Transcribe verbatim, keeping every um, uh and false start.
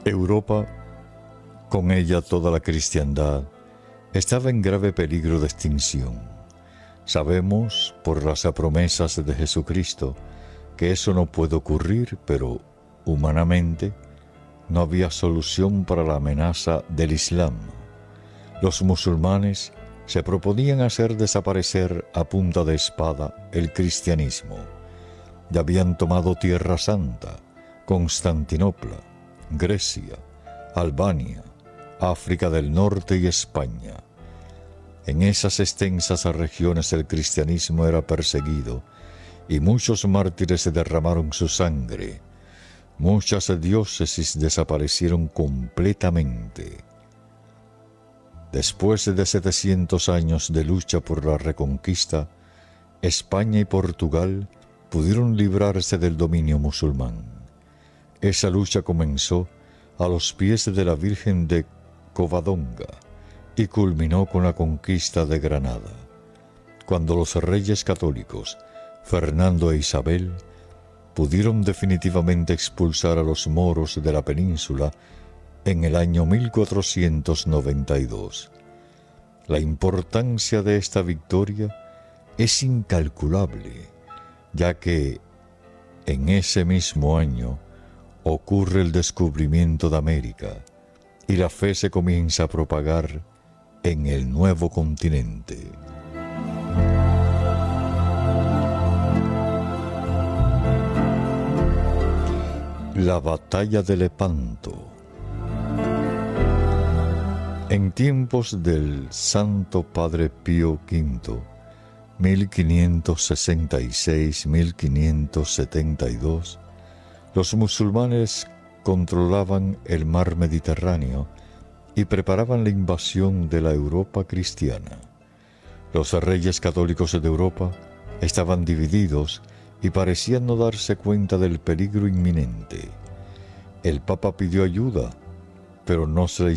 Europa, con ella toda la cristiandad, estaba en grave peligro de extinción. Sabemos, por las promesas de Jesucristo, que eso no puede ocurrir, pero humanamente no había solución para la amenaza del Islam. Los musulmanes se proponían hacer desaparecer a punta de espada el cristianismo. Ya habían tomado Tierra Santa, Constantinopla, Grecia, Albania, África del Norte y España. En esas extensas regiones el cristianismo era perseguido y muchos mártires derramaron su sangre. Muchas diócesis desaparecieron completamente. Después de setecientos años de lucha por la reconquista, España y Portugal pudieron librarse del dominio musulmán. Esa lucha comenzó a los pies de la Virgen de Covadonga y culminó con la conquista de Granada, cuando los reyes católicos, Fernando e Isabel, pudieron definitivamente expulsar a los moros de la península en el año mil cuatrocientos noventa y dos. La importancia de esta victoria es incalculable, ya que en ese mismo año ocurre el descubrimiento de América y la fe se comienza a propagar en el nuevo continente. La batalla de Lepanto. En tiempos del Santo Padre Pío quinto, mil quinientos sesenta y seis a mil quinientos setenta y dos, los musulmanes controlaban el mar Mediterráneo y preparaban la invasión de la Europa cristiana. Los reyes católicos de Europa estaban divididos y parecían no darse cuenta del peligro inminente. El Papa pidió ayuda, pero no se le